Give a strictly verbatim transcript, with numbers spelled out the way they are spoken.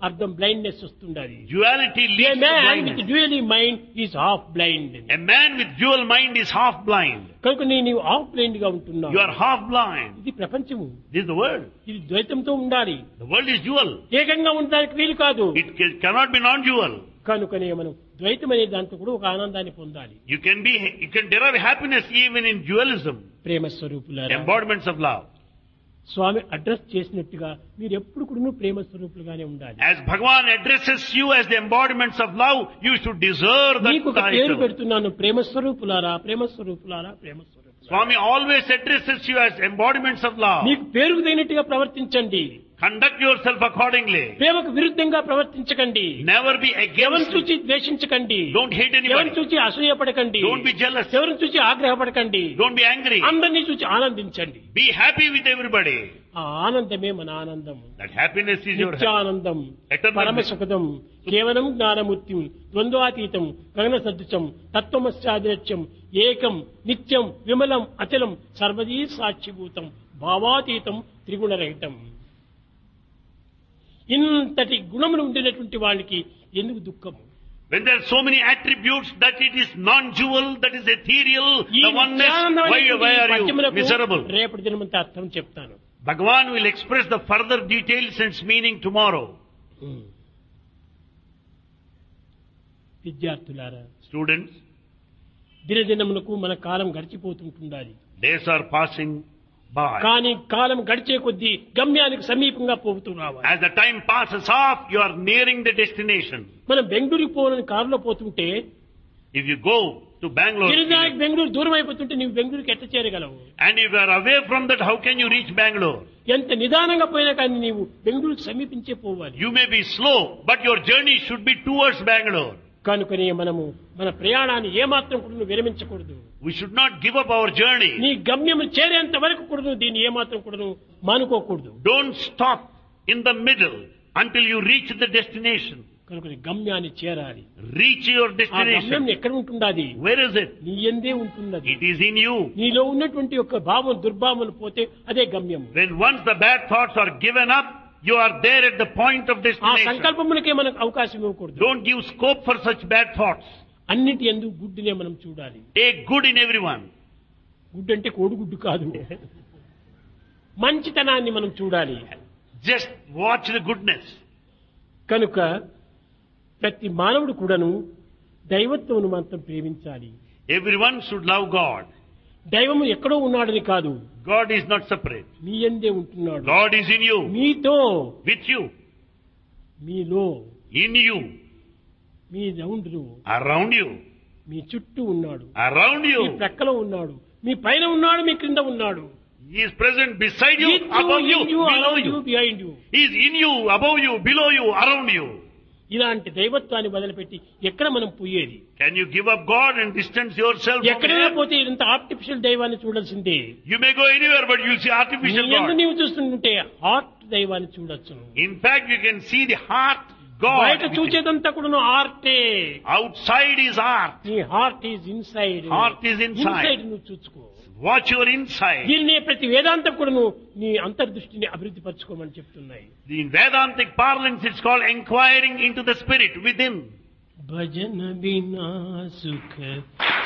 అర్థం blindness వస్తుండాలి. Duality A leads to man with blindness. dually mind is half blind. A man with dual mind is half blind. కనుక నీ- నీవు half blind గా ఉంటున్నావు. You are half blind. ఇది ప్రపంచము. This is the world. ఇది ద్వైతంతో ఉండాలి. The world is dual. ఏకంగా ఉండడానికి వీలు కాదు. It ca- cannot be non-dual. కనుకనే మనం ద్వైతం అనే దాంట్లో కూడా ఒక ఆనందాన్ని పొందాలి. You can be, you can derive happiness even in dualism. ప్రేమ స్వరూపులారా, Embodiments of love. Swamy address చేసినట్టుగా మీరు ఎప్పుడు కూడా ప్రేమ స్వరూపులుగానే ఉండాలి. As Bhagavan addresses you as the embodiments of love, you should deserve that మీకు ఒక పేరు title. పెడుతున్నాను, ప్రేమ స్వరూపులారా, ప్రేమ స్వరూపులారా, ప్రేమ స్వరూపులారా. Swami always addresses you as embodiments of love. మీకు పేరుకు తగినట్టుగా ప్రవర్తించండి. Conduct yourself accordingly. ప్రేమకు విరుద్ధంగా ప్రవర్తించకండి. Never be ఎవరిని against. చూచి ద్వేషించకండి. Don't hate ఎవరిని anybody. చూచి అసూయపడకండి. Don't be jealous. ఎవరిని చూచి ఆగ్రహపడకండి. Don't be angry. అందరినీ చూచి ఆనందించండి. Be happy with everybody. ఆ ఆనందమే మన ఆనందం. That happiness is your happiness. Nityanandam, Eternal పరమ bliss. సుఖదం, కేవలం జ్ఞానమూర్తిం, ద్వంద్వాతీతం, గగన సదృశం, తత్వమస్యాదిరక్ష్యం, ఏకం, నిత్యం, విమలం, అచలం, సర్వదీ సాక్షిభూతం, భావాతీతం, త్రిగుణరహితం. ఇంతటి గుణములు ఉండినటువంటి వాళ్ళకి ఎందుకు దుఃఖము? When there are so many attributes that it is non-dual, that is ethereal, ఈ the oneness, why, why are you పద్యములకు miserable? రేపటి దినమంతా అర్థం చెప్తాను. Bhagavan will express the further details and its meaning tomorrow. విద్యార్థులారా, Students, దినదినములకు మన కాలం గడిచిపోతుంటుండాలి. days are passing by. కానీ కాలం గడిచే కొద్దీ గమ్యానికి సమీపంగా పోతూ రావాలి. As the time passes off, you are nearing the destination. మనం బెంగళూరుకి పోవాలని కారులో పోతుంటే If you go to Bangalore, గిరిజానికి Bengaluru దూరం అయిపోతుంటే నీవు బెంగళూరుకి ఎట్ట చేరగలవు? and if you are away from that, how can you reach Bangalore? ఎంత నిదానంగా పోయినా కానీ నీవు బెంగళూరుకి సమీపించే పోవాలి. You may be slow, but your journey should be towards Bangalore. కనుకనే మనము మన ప్రయాణాన్ని ఏమాత్రం కూడా విరమించకూడదు. We should not give up our journey. నీ గమ్యము చేరేంత వరకు కూడా దీన్ని ఏమాత్రం కూడా మానుకోకూడదు. Don't stop in the middle until you reach the destination. కనుక గమ్యాన్ని చేరాలి. Reach your ఆ గమ్యం destination. ఎక్కడ ఉంటుండాది? Where is it? నీ యందే ఉంటున్నది. It is in you. నీలో ఉన్నటువంటి యొక్క భావం దుర్భావములు పోతే అదే గమ్యం. When once the bad thoughts are given up, you are there at the point of ఆ destination. సంకల్పములకే మనకు అవకాశం ఇవ్వకూడదు. Don't give scope for such bad thoughts. అన్నిటి యందు గుడ్డునే మనం చూడాలి. Take good in everyone. గుడ్డు అంటే కోడిగుడ్డు కాదు, మంచితనాన్ని మనం చూడాలి. Just watch the goodness. కనుక ప్రతి మానవుడు కూడాను దైవత్వమును మాత్రం ప్రేమించాలి. Everyone should love God. దైవము ఎక్కడో ఉన్నాడని కాదు, God is not separate. మీ యందే ఉంటున్నాడు. God is in you, మీతో, with you, మీలో, in you, మీ రౌండ్లో, around you, మీ చుట్టూ ఉన్నాడు, around మీ you. ప్రక్కలో ఉన్నాడు, మీ పైన ఉన్నాడు, మీ క్రింద ఉన్నాడు. He is present beside you, With you, above you, in you, below around you, you. behind you. He is in you, above you, below you, around you. ఇలాంటి దైవత్వాన్ని వదిలిపెట్టి ఎక్కడ మనం పోయేది? Can you give up God and distance yourself from ఎక్కడైనా Him? పోతే ఇంత artificial దైవాన్ని చూడాల్సిందే. You may go anywhere, but you will see నీ artificial యందు God. నీవు చూస్తుంటే హార్ట్ దైవాన్ని చూడొచ్చు. In fact, you can see the heart God. బయట చూచేదంతా కూడా ఆర్టే. Outside is art. నీ heart is inside. Heart is inside. Inside నువ్వు చూసుకో. Watch your inside. దీన్నే ప్రతి వేదాంతం కూడా నీ అంతర్దృష్టిని అభివృద్ధి పరచుకోమని చెప్తున్నాయి. In Vedantic parlance, it's called inquiring into the spirit within. భజన బినా సుఖ